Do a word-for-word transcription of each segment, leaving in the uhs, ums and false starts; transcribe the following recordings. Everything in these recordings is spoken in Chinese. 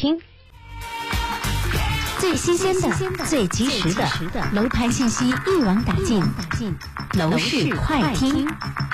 听。最新鲜的、最及时的楼盘信息一网打尽，楼市快听。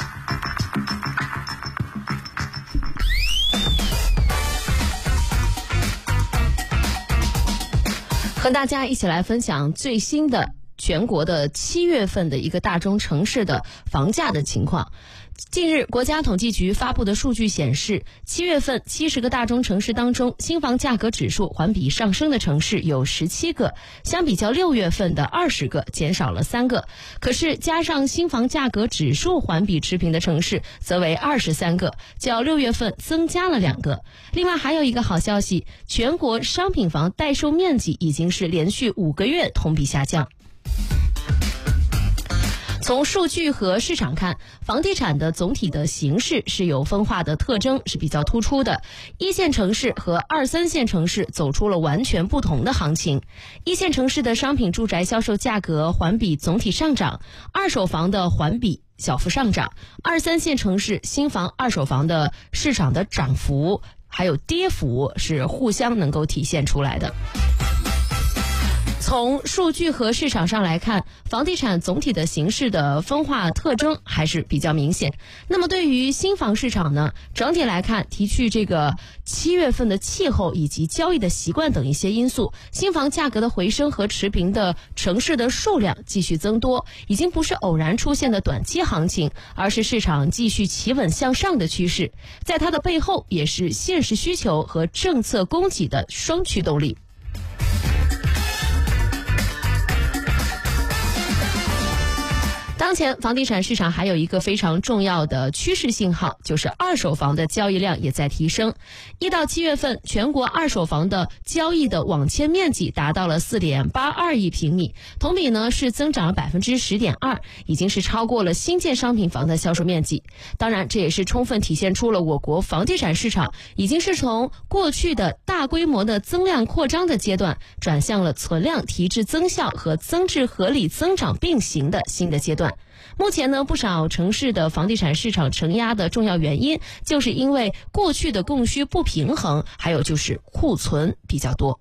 和大家一起来分享最新的全国的七月份的一个大中城市的房价的情况。近日，国家统计局发布的数据显示，七月份七十个大中城市当中，新房价格指数环比上升的城市有十七个，相比较六月份的二十个，减少了三个。可是加上新房价格指数环比持平的城市，则为二十三个，较六月份增加了两个。另外还有一个好消息，全国商品房待售面积已经是连续五个月同比下降。从数据和市场看，房地产的总体的形势是有分化的特征，是比较突出的。一线城市和二三线城市走出了完全不同的行情。一线城市的商品住宅销售价格环比总体上涨，二手房的环比小幅上涨。二三线城市新房、二手房的市场的涨幅还有跌幅是互相能够体现出来的。从数据和市场上来看，房地产总体的形势的分化特征还是比较明显。那么对于新房市场呢，整体来看，提去这个七月份的气候以及交易的习惯等一些因素，新房价格的回升和持平的城市的数量继续增多，已经不是偶然出现的短期行情，而是市场继续企稳向上的趋势。在它的背后，也是现实需求和政策供给的双驱动力。当前房地产市场还有一个非常重要的趋势信号，就是二手房的交易量也在提升。一到七月份，全国二手房的交易的网签面积达到了 四点八二亿平米，同比呢是增长了 百分之十点二， 已经是超过了新建商品房的销售面积。当然，这也是充分体现出了我国房地产市场已经是从过去的大规模的增量扩张的阶段，转向了存量提质增效和增质合理增长并行的新的阶段。目前呢，不少城市的房地产市场承压的重要原因，就是因为过去的供需不平衡，还有就是库存比较多。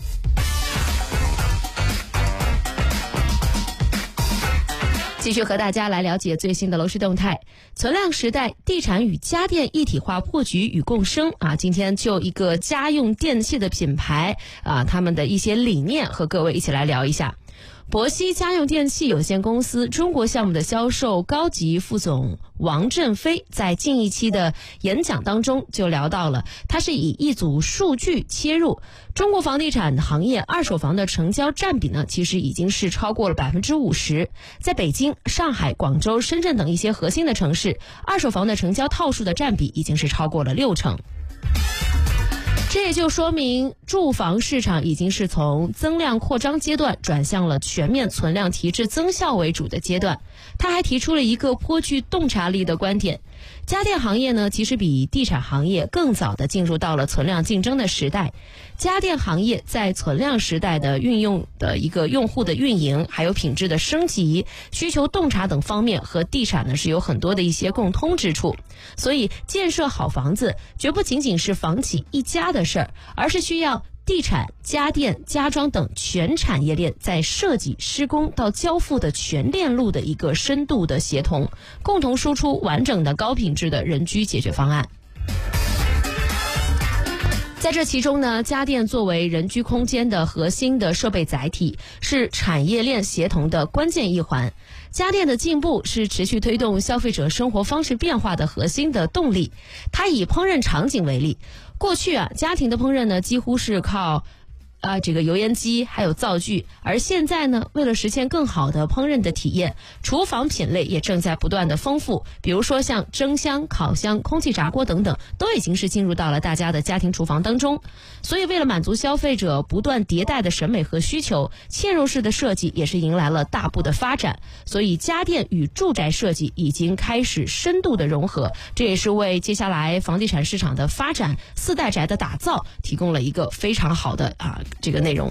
继续和大家来了解最新的楼市动态。存量时代，地产与家电一体化破局与共生啊！今天就一个家用电器的品牌啊，他们的一些理念和各位一起来聊一下。博熙家用电器有限公司中国项目的销售高级副总王振飞在近一期的演讲当中就聊到了，他是以一组数据切入，中国房地产行业二手房的成交占比呢，其实已经是超过了 百分之五十。在北京、上海、广州、深圳等一些核心的城市，二手房的成交套数的占比已经是超过了六成。这也就说明住房市场已经是从增量扩张阶段转向了全面存量提质增效为主的阶段。他还提出了一个颇具洞察力的观点，家电行业呢，其实比地产行业更早的进入到了存量竞争的时代。家电行业在存量时代的运用的一个用户的运营，还有品质的升级、需求洞察等方面，和地产呢是有很多的一些共通之处。所以建设好房子绝不仅仅是房企一家的事儿，而是需要地产、家电、家装等全产业链在设计、施工到交付的全链路的一个深度的协同，共同输出完整的高品质的人居解决方案。在这其中呢，家电作为人居空间的核心的设备载体，是产业链协同的关键一环。家电的进步是持续推动消费者生活方式变化的核心的动力。它以烹饪场景为例，过去啊，家庭的烹饪呢几乎是靠啊，这个油烟机还有灶具，而现在呢，为了实现更好的烹饪的体验，厨房品类也正在不断的丰富，比如说像蒸箱、烤箱、空气炸锅等等，都已经是进入到了大家的家庭厨房当中。所以为了满足消费者不断迭代的审美和需求，嵌入式的设计也是迎来了大步的发展。所以家电与住宅设计已经开始深度的融合，这也是为接下来房地产市场的发展、四代宅的打造提供了一个非常好的啊这个内容。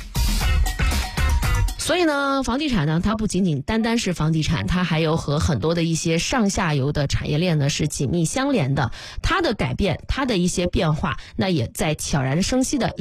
所以呢，房地产呢，它不仅仅单单是房地产，它还有和很多的一些上下游的产业链呢是紧密相连的。它的改变，它的一些变化，那也在悄然生息的